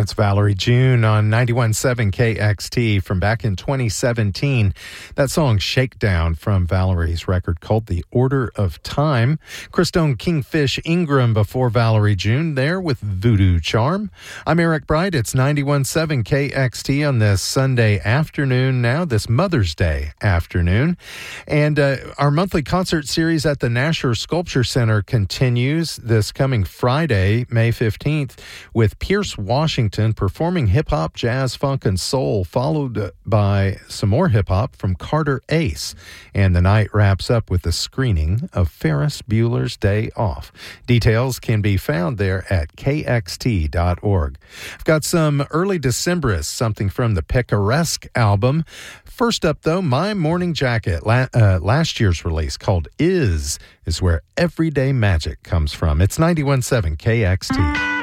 That's Valerie June on 91.7 KXT from back in 2017. That song, Shakedown, from Valerie's record called The Order of Time. Christone Kingfish Ingram before Valerie June there with Voodoo Charm. I'm Eric Bright. It's 91.7 KXT on this Sunday afternoon now, this Mother's Day afternoon. And our monthly concert series at the Nasher Sculpture Center continues this coming Friday, May 15th, with Pierce Washington performing hip-hop, jazz, funk, and soul, followed by some more hip-hop from Carter Ace. And the night wraps up with a screening of Ferris Bueller's Day Off. Details can be found there at kxt.org. I've got some early Decemberists, something from the Picaresque album. First up, though, My Morning Jacket, last year's release called Is where Everyday Magic comes from. It's 91.7 KXT.